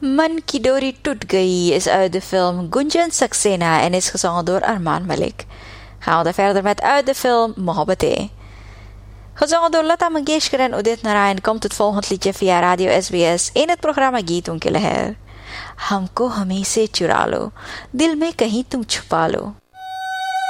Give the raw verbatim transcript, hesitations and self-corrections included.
मन की डोरी टूट गई is uit de film Gunjan Saxena en is gezongen door Armaan Malik. Gaan we dan verder met uit de film Mohabbatein. Gezongen door Lata Mangeshkar en Udit Narayan komt het volgende liedje via Radio S B S in het programma Geet Unke Leher. हमको हमें से चुरा लो दिल में कहीं तुम छुपा लो